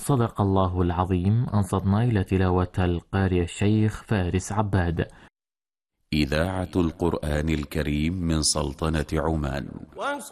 صدق الله العظيم. أنصتنا إلى تلاوة القارئ الشيخ فارس عباد. إذاعة القرآن الكريم من سلطنة عمان.